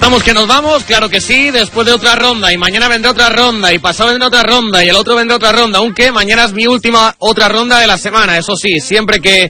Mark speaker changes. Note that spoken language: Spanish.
Speaker 1: estamos que nos vamos, claro que sí, después de otra ronda, y mañana vendrá otra ronda, y pasado vendrá otra ronda, y el otro vendrá otra ronda, aunque mañana es mi última otra ronda de la semana, eso sí, siempre que